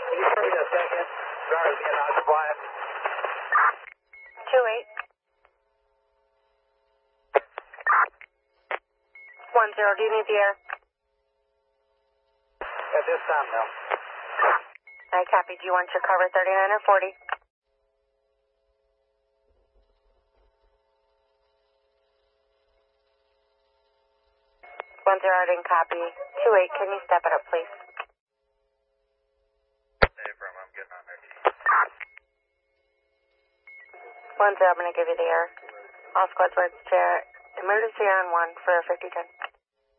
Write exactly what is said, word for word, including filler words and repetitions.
Can you give me a second? Sorry, being out quiet. Two eight. One zero, do you need the air? At this time, no. I copy. Do you want your cover thirty-nine or forty? One zero, I didn't copy. Two eight, can you step it up, please? Hey, from I'm getting on there. One zero, I'm going to give you the air. All squads, words, chair. Emergency on one for fifty ten.